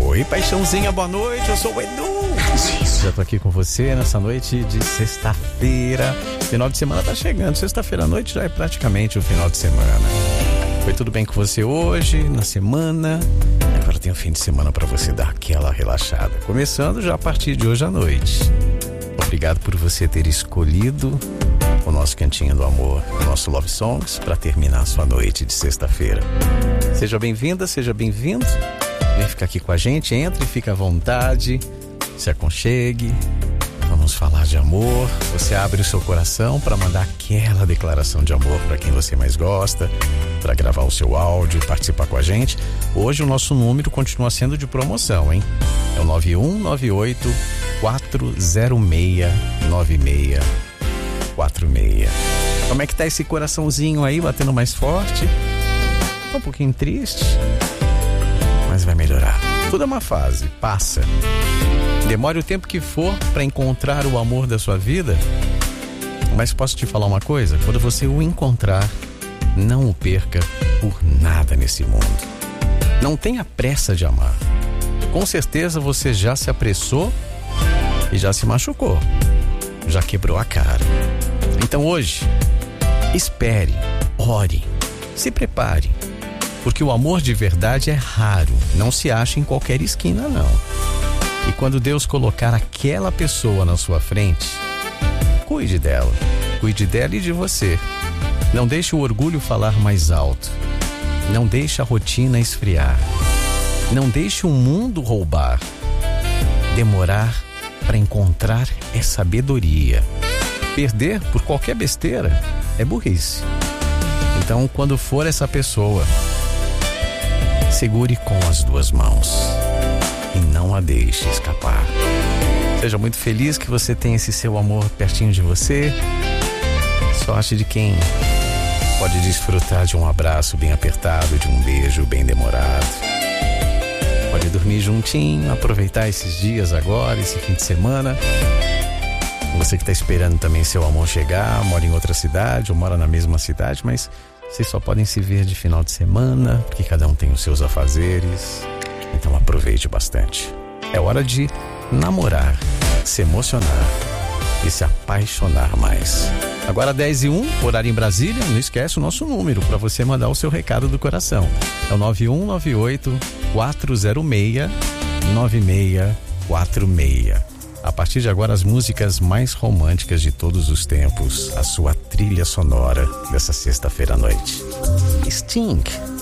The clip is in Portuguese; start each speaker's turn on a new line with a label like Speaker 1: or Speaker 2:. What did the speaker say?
Speaker 1: Oi, paixãozinha, boa noite, eu sou o Edu. Já tô aqui com você nessa noite de sexta-feira. Final de semana tá chegando, sexta-feira à noite já é praticamente o final de semana. Foi tudo bem com você hoje, na semana? Agora tem um fim de semana pra você dar aquela relaxada. Começando já a partir de hoje à noite. Obrigado por você ter escolhido o nosso Cantinho do Amor, o nosso Love Songs, para terminar a sua noite de sexta-feira. Seja bem-vinda, seja bem-vindo. Vem ficar aqui com a gente, entre, fica à vontade, se aconchegue. Vamos falar de amor. Você abre o seu coração para mandar aquela declaração de amor para quem você mais gosta, para gravar o seu áudio, participar com a gente. Hoje o nosso número continua sendo de promoção, hein? É o 9198-406-9646. Como é que tá esse coraçãozinho aí, batendo mais forte? Tá um pouquinho triste, mas vai melhorar. Tudo é uma fase, passa. Demore o tempo que for para encontrar o amor da sua vida, mas posso te falar uma coisa? Quando você o encontrar, não o perca por nada nesse mundo. Não tenha pressa de amar. Com certeza você já se apressou e já se machucou, já quebrou a cara. Então hoje, espere, ore, se prepare, porque o amor de verdade é raro, não se acha em qualquer esquina não. E quando Deus colocar aquela pessoa na sua frente, cuide dela e de você. Não deixe o orgulho falar mais alto, não deixe a rotina esfriar, não deixe o mundo roubar. Demorar para encontrar é sabedoria. Perder por qualquer besteira é burrice. Então, quando for essa pessoa, segure com as duas mãos e não a deixe escapar. Seja muito feliz que você tenha esse seu amor pertinho de você. Sorte de quem pode desfrutar de um abraço bem apertado, de um beijo bem demorado. Pode dormir juntinho, aproveitar esses dias agora, esse fim de semana. Você que está esperando também seu amor chegar, mora em outra cidade ou mora na mesma cidade, mas vocês só podem se ver de final de semana, porque cada um tem os seus afazeres. Então aproveite bastante. É hora de namorar, se emocionar e se apaixonar mais. Agora 10h01, horário em Brasília. Não esquece o nosso número para você mandar o seu recado do coração. É o 9198-406-9646. A partir de agora, as músicas mais românticas de todos os tempos. A sua trilha sonora dessa sexta-feira à noite. Sting.